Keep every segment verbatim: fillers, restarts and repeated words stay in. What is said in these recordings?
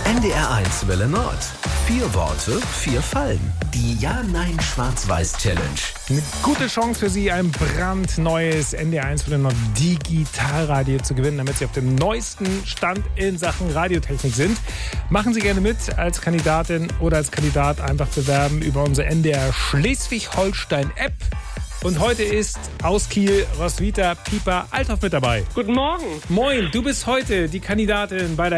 N D R eins Welle Nord. Vier Worte, vier Fallen. Die Ja-Nein-Schwarz-Weiß-Challenge. Eine gute Chance für Sie, ein brandneues N D R eins Welle Nord Digitalradio zu gewinnen, damit Sie auf dem neuesten Stand in Sachen Radiotechnik sind. Machen Sie gerne mit als Kandidatin oder als Kandidat. Einfach bewerben über unsere N D R Schleswig-Holstein-App. Und heute ist aus Kiel Roswitha Pieper Althoff mit dabei. Guten Morgen. Moin, du bist heute die Kandidatin bei der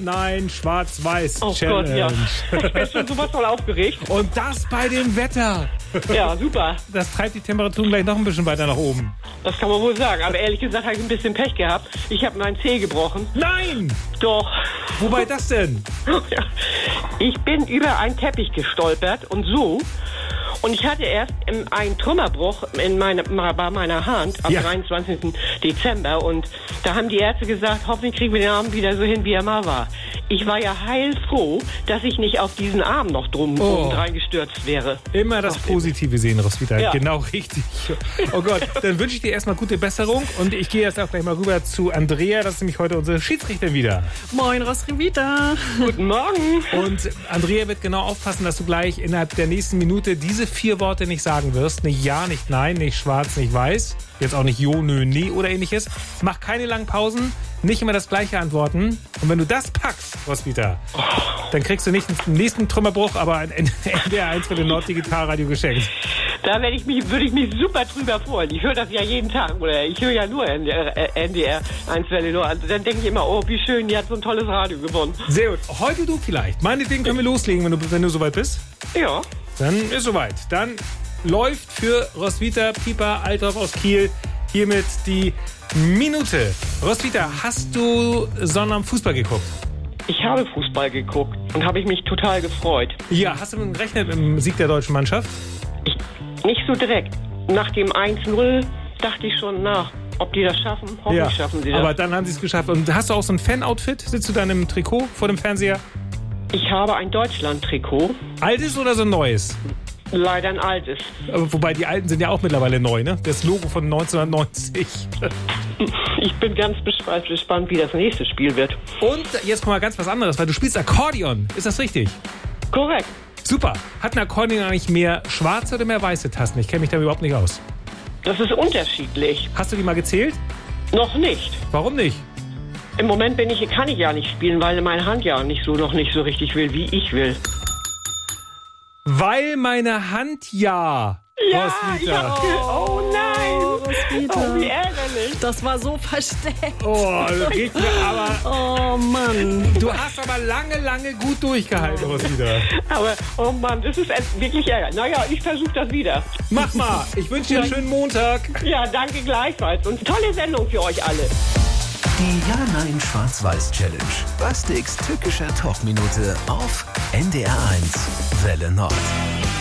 Ja-Nein-Schwarz-Weiß-Challenge. Oh Gott, ja. Ich bin schon sowas voll aufgeregt. Und das bei dem Wetter. Ja, super. Das treibt die Temperaturen gleich noch ein bisschen weiter nach oben. Das kann man wohl sagen. Aber ehrlich gesagt habe ich ein bisschen Pech gehabt. Ich habe meinen Zeh gebrochen. Nein! Doch. Wobei das denn? Ja. Ich bin über einen Teppich gestolpert und so. Und ich hatte erst einen Trümmerbruch in meine, bei meiner Hand am ja. dreiundzwanzigsten Dezember. Und da haben die Ärzte gesagt, hoffentlich kriegen wir den Arm wieder so hin, wie er mal war. Ich war ja heilfroh, dass ich nicht auf diesen Arm noch drum oh. reingestürzt wäre. Immer das Ach, Positive sehen, Roswitha. Ja. Genau richtig. Oh Gott, dann wünsche ich dir erstmal gute Besserung. Und ich gehe jetzt auch gleich mal rüber zu Andrea. Das ist nämlich heute unsere Schiedsrichterin wieder. Moin, Roswitha. Guten Morgen. Und Andrea wird genau aufpassen, dass du gleich innerhalb der nächsten Minute diese vier Worte nicht sagen wirst. Nicht ja, nicht nein, nicht schwarz, nicht weiß. Jetzt auch nicht jo, nö, nee oder ähnliches. Mach keine langen Pausen, nicht immer das gleiche antworten. Und wenn du das packst, Roswitha, oh. dann kriegst du nicht den nächsten Trümmerbruch, aber ein N D R eins für den Nord Digitalradio geschenkt. Da werde ich mich, würde ich mich super drüber freuen. Ich höre das ja jeden Tag, oder ich höre ja nur N D R eins Welle Nord. Also dann denke ich immer, oh, wie schön, die hat so ein tolles Radio gewonnen. Sehr gut. Heute du vielleicht. Meinetwegen können wir loslegen, wenn du, wenn du soweit bist. Ja. Dann ist soweit. Dann läuft für Roswitha Pieper Althoff aus Kiel hiermit die Minute. Roswitha, hast du Sonnabend Fußball geguckt? Ich habe Fußball geguckt und habe ich mich total gefreut. Ja, hast du gerechnet mit dem Sieg der deutschen Mannschaft? Ich, nicht so direkt. Nach dem eins null dachte ich schon nach, ob die das schaffen. Hoffentlich ja, schaffen sie das. Aber dann haben sie es geschafft. Und hast du auch so ein Fan-Outfit? Sitzt du dann im Trikot vor dem Fernseher? Ich habe ein Deutschland-Trikot. Altes oder so ein neues? Leider ein altes. Aber wobei, die alten sind ja auch mittlerweile neu, ne? Das Logo von neunzehnhundertneunzig. Ich bin ganz gespannt, wie das nächste Spiel wird. Und jetzt kommt mal ganz was anderes, weil du spielst Akkordeon. Ist das richtig? Korrekt. Super. Hat ein Akkordeon eigentlich mehr schwarze oder mehr weiße Tasten? Ich kenne mich da überhaupt nicht aus. Das ist unterschiedlich. Hast du die mal gezählt? Noch nicht. Warum nicht? Im Moment bin ich, kann ich ja nicht spielen, weil meine Hand ja nicht so, noch nicht so richtig will, wie ich will. Weil meine Hand ja. Ja, Roswitha. ja. Oh nein. Oh, Roswitha. Oh, wie ärgerlich. Das war so versteckt. Oh, das geht mir aber. Oh Mann. Du hast aber lange, lange gut durchgehalten, Roswitha. Aber, oh Mann, das ist wirklich ärgerlich. Naja, ich versuche das wieder. Mach mal. Ich wünsche dir einen schönen Montag. Ja, danke gleichfalls. Und tolle Sendung für euch alle. Die Ja-Nein-Schwarz-Weiß-Challenge. Bastiks tückischer Talkminute auf N D R eins Welle Nord.